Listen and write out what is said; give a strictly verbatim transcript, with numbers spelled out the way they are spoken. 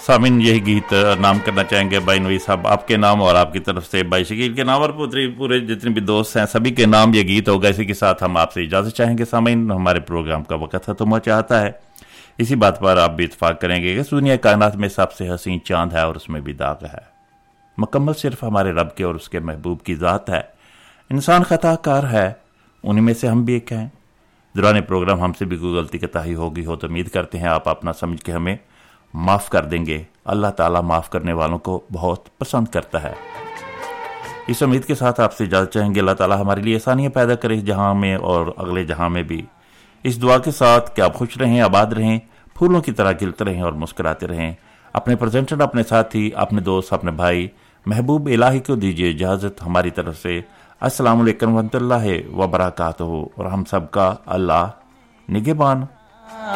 सामिन यही गीत नाम करना चाहेंगे भाई नवी साहब आपके नाम और आपकी तरफ से भाई शकील के नाम और पुत्री पूरे जितने भी दोस्त हैं सभी के नाम ये गीत होगा। इसी के साथ हम आपसे इजाज़त चाहेंगे सामिन, हमारे प्रोग्राम का वक्त खत्म हो चाहता है। इसी बात पर आप भी इत्फाक करेंगे कि दुनिया कायनात में सबसे हसीन चांद है और उसमें भी दाग है। मुकम्मल सिर्फ हमारे रब के और उसके महबूब की ज़ात है। इंसान खताकार है, उन्हीं में से हम भी एक हैं। दौरान प्रोग्राम हमसे भी कोई गलती कताही होगी हो तो उम्मीद करते हैं आप अपना समझ के हमें माफ़ कर देंगे। अल्लाह ताला माफ़ करने वालों को बहुत पसंद करता है। इस उम्मीद के साथ आपसे इजाज़त चाहेंगे अल्लाह ताला हमारे लिए आसानियाँ पैदा करे इस जहाँ में और अगले जहाँ में भी। इस दुआ के साथ कि आप खुश रहें, आबाद रहें, फूलों की तरह खिलते रहें और मुस्कुराते रहें। अपने प्रेजेंटर, अपने साथी, अपने दोस्त, अपने भाई महबूब इलाही को दीजिए इजाज़त हमारी तरफ से। अस्सलामु अलैकुम रहमतुल्लाहि व बरकातहू और हम सबका अल्लाह निगहबान।